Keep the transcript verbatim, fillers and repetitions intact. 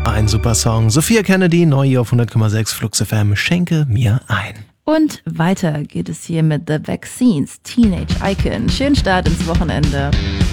Ein super Song. Sophia Kennedy, neu hier auf hundert Komma sechs Flux F M. Schenke mir ein. Und weiter geht es hier mit The Vaccines, Teenage Icon. Schönen Start ins Wochenende.